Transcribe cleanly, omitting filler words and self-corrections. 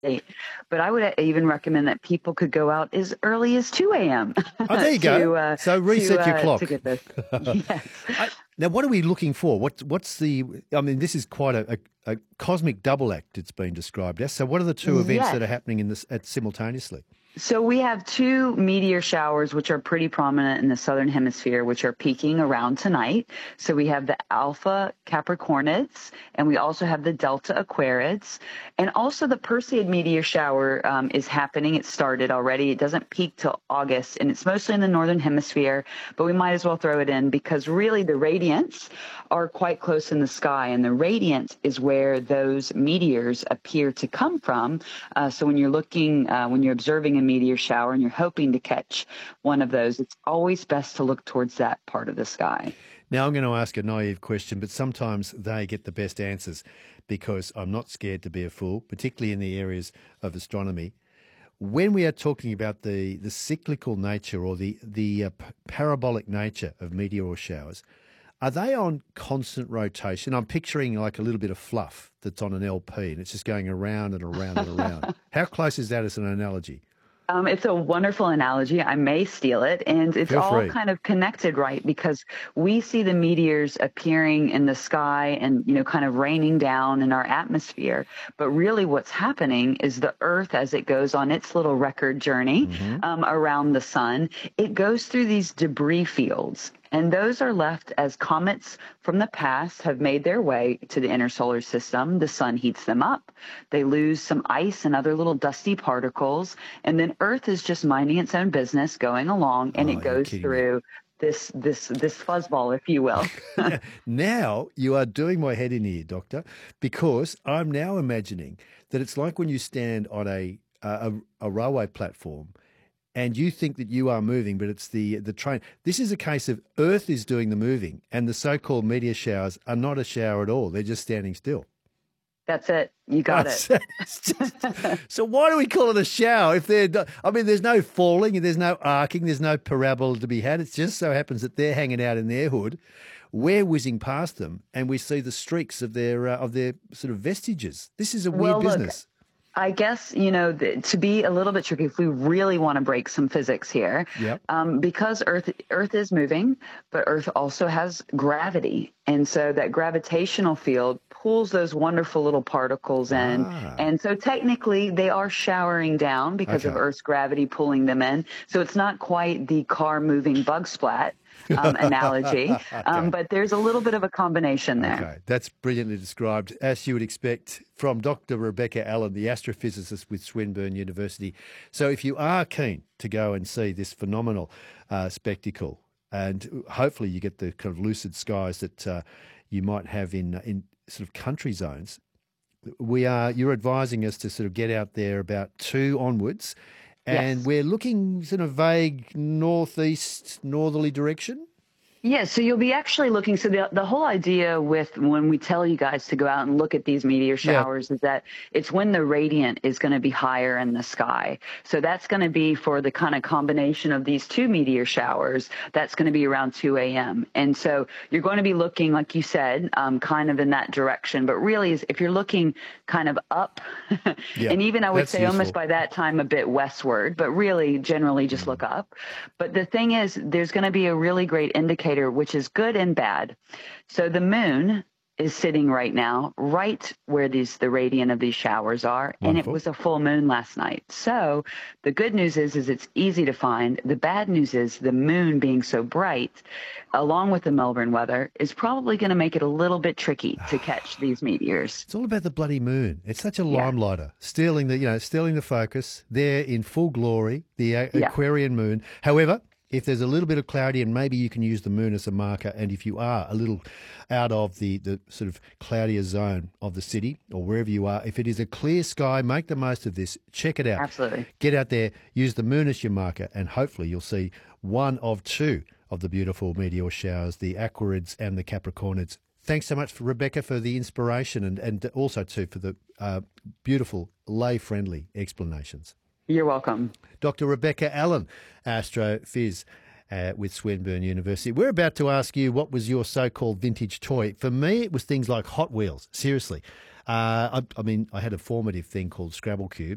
8. But I would even recommend that people could go out as early as 2 a.m. Oh, there you go. So reset your to clock. get this. Yes. Now, what are we looking for? What's the? I mean, this is quite a cosmic double act. It's been described as. So, what are the two events Yes. that are happening in this simultaneously? So we have two meteor showers, which are pretty prominent in the southern hemisphere, which are peaking around tonight. So we have the Alpha Capricornids, and we also have the Delta Aquarids, and also the Perseid meteor shower is happening. It started already. It doesn't peak till August, and it's mostly in the northern hemisphere, but we might as well throw it in because really the radiants are quite close in the sky, and the radiant is where those meteors appear to come from. So when you're looking, when you're observing a meteor shower and you're hoping to catch one of those, it's always best to look towards that part of the sky. Now, I'm going to ask a naive question, but sometimes they get the best answers because I'm not scared to be a fool, particularly in the areas of astronomy. When we are talking about the cyclical nature or the parabolic nature of meteor showers, are they on constant rotation? I'm picturing like a little bit of fluff that's on an LP and it's just going around and around and around. How close is that as an analogy? It's a wonderful analogy. I may steal it. And it's Feel all free. kind of connected, right? Because we see the meteors appearing in the sky and, kind of raining down in our atmosphere. But really what's happening is the Earth, as it goes on its little record journey around the sun, it goes through these debris fields. And those are left as comets from the past have made their way to the inner solar system. The sun heats them up. They lose some ice and other little dusty particles. And then Earth is just minding its own business, going along, and it goes through this fuzzball, if you will. Now you are doing my head in here, Doctor, because I'm now imagining that it's like when you stand on a railway platform and you think that you are moving, but it's the train. This is a case of Earth is doing the moving, and the so-called meteor showers are not a shower at all. They're just standing still. That's it. You got it. So why do we call it a shower if there's no falling, and there's no arcing, there's no parabola to be had. It just so happens that they're hanging out in their hood. We're whizzing past them, and we see the streaks of their sort of vestiges. This is a weird business. I guess, to be a little bit tricky, if we really want to break some physics here, because Earth is moving, but Earth also has gravity. And so that gravitational field pulls those wonderful little particles in. And so technically they are showering down because of Earth's gravity pulling them in. So it's not quite the car moving bug splat analogy, but there's a little bit of a combination there. Okay, that's brilliantly described, as you would expect from Dr. Rebecca Allen, the astrophysicist with Swinburne University. So if you are keen to go and see this phenomenal spectacle, and hopefully you get the kind of lucid skies that you might have in sort of country zones, you're advising us to sort of get out there about 2 onwards. And we're looking sort of vague northeast, northerly direction. Yeah, so you'll be actually looking. So the whole idea with when we tell you guys to go out and look at these meteor showers is that it's when the radiant is going to be higher in the sky. So that's going to be for the kind of combination of these 2 meteor showers. That's going to be around 2 a.m. And so you're going to be looking, like you said, kind of in that direction. But really, if you're looking kind of up, and even I would say almost by that time a bit westward, but really generally just look up. But the thing is, there's going to be a really great indicator, which is good and bad. So the moon is sitting right now, right where the radiant of these showers are, and it was a full moon last night. So the good news is it's easy to find. The bad news is the moon being so bright, along with the Melbourne weather, is probably going to make it a little bit tricky to catch these meteors. It's all about the bloody moon. It's such a limelighter, stealing the focus. There in full glory, the Aquarian moon. However, if there's a little bit of clarity, and maybe you can use the moon as a marker, and if you are a little out of the sort of cloudier zone of the city or wherever you are, if it is a clear sky, make the most of this. Check it out. Absolutely. Get out there, use the moon as your marker, and hopefully you'll see one of 2 of the beautiful meteor showers, the Aquarids and the Capricornids. Thanks so much, Rebecca, for the inspiration and also, too, for the beautiful lay-friendly explanations. You're welcome. Dr. Rebecca Allen, astrophys with Swinburne University. We're about to ask you, what was your so-called vintage toy? For me, it was things like Hot Wheels. Seriously. I had a formative thing called Scrabble Cube.